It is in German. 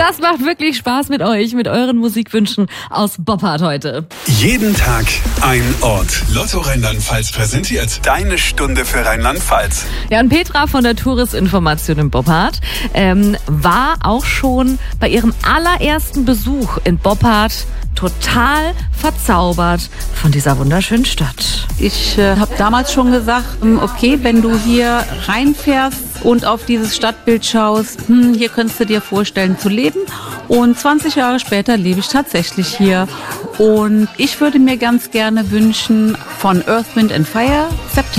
Das macht wirklich Spaß mit euch, mit euren Musikwünschen aus Boppard heute. Jeden Tag ein Ort. Lotto Rheinland-Pfalz präsentiert deine Stunde für Rheinland-Pfalz. Ja, und Petra von der Touristinformation in Boppard war auch schon bei ihrem allerersten Besuch in Boppard total verzaubert von dieser wunderschönen Stadt. Ich habe damals schon gesagt, okay, wenn du hier reinfährst und auf dieses Stadtbild schaust, hier könntest du dir vorstellen zu leben. Und 20 Jahre später lebe ich tatsächlich hier. Und ich würde mir ganz gerne wünschen von Earth, Wind & Fire September.